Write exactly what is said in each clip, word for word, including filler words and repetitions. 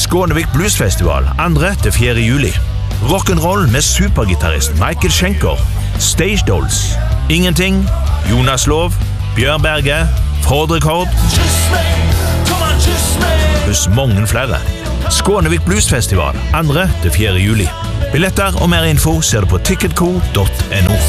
Skånevik Bluesfestival andre til fjerde juli. Rock'n'roll med supergitarrist Michael Schenker. Stage Dolls. Ingenting. Jonas Lov. Bjørn Berge. Fordrekord. Pluss mange flere. Skånevik Bluesfestival andre til fjerde juli. Billetter og mer info ser du på ticketco dot no.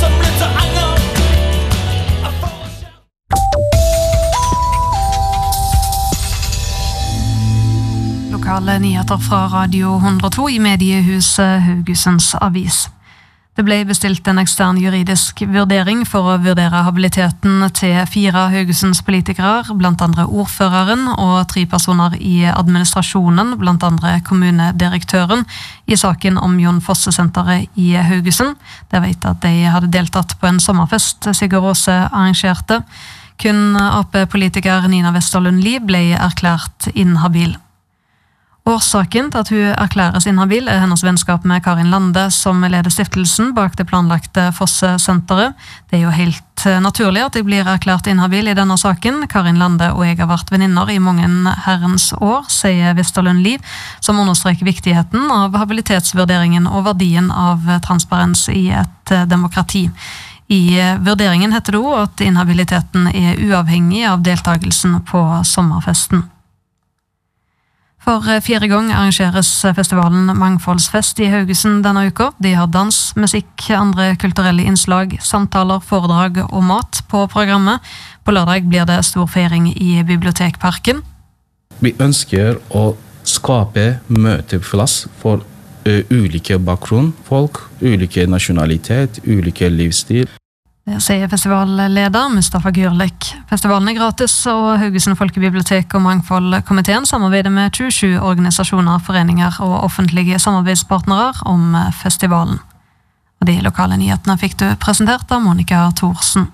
Lokale nyheter fra Radio hundre og to i mediehuset Haugesunds Avis. Det ble bestilt en ekstern juridisk vurdering for å vurdere habiliteten til fire Haugesunds politikere, blant andre ordføreren og tre personer i administrasjonen, blant andre kommunedirektøren, i saken om Jon Fosse-senteret i Haugesund. Det vet at de hadde deltatt på en sommerfest Sigurd Aase arrangerte. Kun A P-politiker Nina Westerlund Lie ble erklært inhabil. Årsaken til at hun erklæres inhabil er hennes vennskap med Karin Lande, som leder stiftelsen bak det planlagte Fosse-senteret. Det er jo helt naturlig at jeg blir erklært inhabil i denne saken. Karin Lande og jeg har vært venninner i mange herrens år, sier Westerlund Lie, som understreker viktigheten av habilitetsvurderingen og verdien av transparens i et demokrati. I vurderingen heter det også at inhabiliteten er uavhengig av deltagelsen på sommerfesten. For fjerde gang arrangeres festivalen Mangfoldsfest i Haugesund denne uka. De har dans, musikk, andre kulturelle innslag, samtaler, foredrag og mat på programmet. På lørdag blir det stor feiring i Bibliotekparken. Vi ønsker å skape møteplass for uh, ulike bakgrunn, folk, ulike nasjonalitet, ulike livsstil. Det sier festivalleder Mustafa Gürlek. Festivalen er gratis, og Haugesund Folkebibliotek og Mangfoldkomiteen samarbeider med tjuesju organisasjoner, foreninger og offentlige samarbeidspartnere om festivalen. Og de lokale nyhetene fikk du presentert av Monika Thorsen.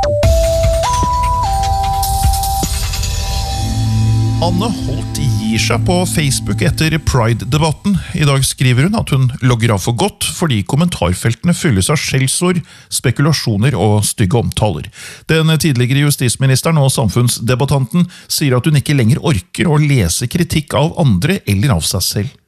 Anne Holt gir seg på Facebook etter Pride-debatten. I dag skriver hun at hun logger av for godt fordi kommentarfeltene fylles av skjellsord, spekulasjoner og stygge omtaler. Den tidligere justisministeren og samfunnsdebattanten sier at hun ikke lenger orker å lese kritikk av andre eller av seg selv.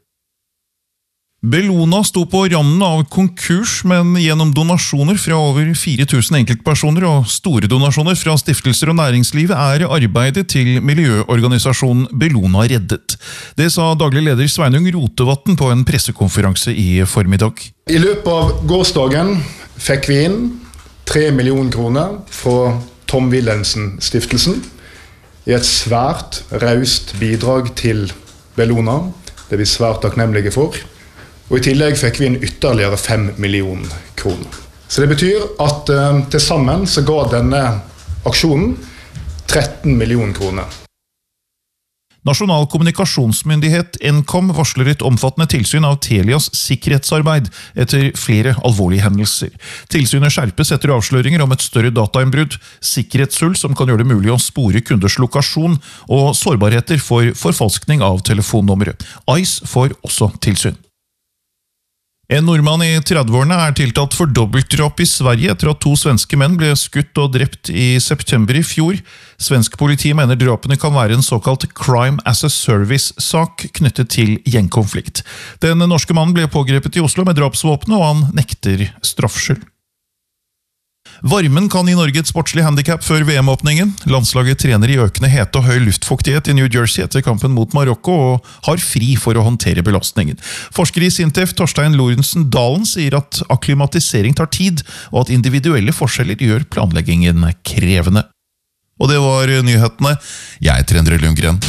Bellona sto på randen av konkurs, men gjennom donasjoner fra over fire tusen enkeltpersoner og store donasjoner fra stiftelser og næringslivet er arbeidet til miljøorganisasjonen Bellona reddet. Det sa daglig leder Sveinung Rotevatn på en pressekonferanse i formiddag. I løpet av gårsdagen fikk vi inn tre millioner kroner fra Tom Wilhelmsen-stiftelsen i et svært raust bidrag til Bellona. Det er vi svært takknemlige for. Og i tillegg fikk vi inn ytterligere fem millioner kroner. Så det betyr at uh, til sammen så ga denne aksjonen tretten millioner kroner. Nasjonal kommunikasjonsmyndighet Nkom varsler et omfattende tilsyn av Telias sikkerhetsarbeid etter flere alvorlige hendelser. Tilsynet skjerpes etter avsløringer om et større datainnbrudd, sikkerhetshull som kan gjøre det mulig å spore kunders lokasjon, og sårbarheter for forfalskning av telefonnumre. Ice får også tilsyn. En nordmann i tredveårene er tiltalt for dobbeltdrap i Sverige etter at to svenske menn ble skutt og drept i september i fjor. Svensk politi mener drapene kan være en såkalt crime as a service-sak knyttet til gjengkonflikt. Den norske mannen ble pågrepet i Oslo med drapsvåpen, og han nekter straffskyld. Varmen kan i Norge et sportslig handicap før V M-åpningen. Landslaget trener i økende hete og høy luftfuktighet i New Jersey etter kampen mot Marokko og har fri for å håndtere belastningen. Forsker i Sintef Torstein Lorentzen Dalen sier at akklimatisering tar tid, og at individuelle forskjeller gjør planleggingen krevende. Og det var nyhetene. Jeg er Endre Lundgren.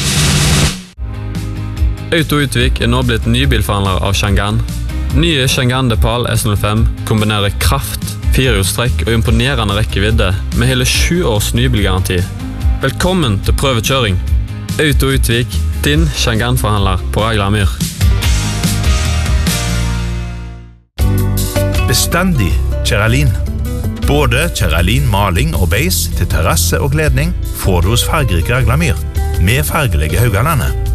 Auto Utvik er nå blitt nybilforhandler av Chang'an. Nye Chang'an Depal S null fem kombinerer kraft, firehjulstrekk og imponerende rekkevidde med hele sju års nybilgaranti. Velkommen til prøvekjøring. Auto Utvik, din Chang'an-forhandler på Raglamyr. Bestandig Kjeralin. Både Kjeralin maling og beis til terrasse og kledning får du hos fargerike Raglamyr med fargelige Haugalandet.